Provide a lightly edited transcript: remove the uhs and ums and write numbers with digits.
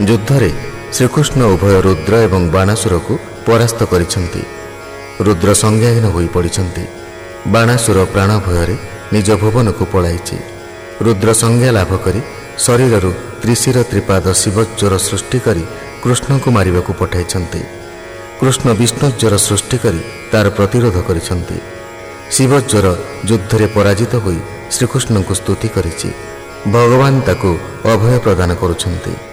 ଯୁଦ୍ଧରେ ଶ୍ରୀକୃଷ୍ଣ ଉଭୟ ରୁଦ୍ର ଏବଂ ବାଣାସୁରକୁ ପରାସ୍ତ କରିଛନ୍ତି। ରୁଦ୍ର ସଂଜ୍ଞାହୀନ ହୋଇପଡ଼ିଛନ୍ତି। ବାଣାସୁର ପ୍ରାଣ ଭୟରେ ନିଜ ଭୁବନକୁ ପଳାଇଛି। ରୁଦ୍ର ସଂଜ୍ଞା ଲାଭ କରି ଶରୀରରୁ ତ୍ରିଶିର ତ୍ରିପାଦ ଶିବଜ୍ୱର ସୃଷ୍ଟି କରି କୃଷ୍ଣଙ୍କୁ ମାରିବାକୁ ପଠାଇଛନ୍ତି। କୃଷ୍ଣ ବିଷ୍ଣୁଜ୍ୱର ସୃଷ୍ଟି କରି ତାର ପ୍ରତିରୋଧ କରିଛନ୍ତି। ଶିବଜ୍ୱର ଯୁଦ୍ଧରେ ପରାଜିତ ହୋଇ ଶ୍ରୀକୃଷ୍ଣଙ୍କୁ ସ୍ତୁତି କରିଛି। ଭଗବାନ ତାକୁ ଅଭୟ ପ୍ରଦାନ କରୁଛନ୍ତି।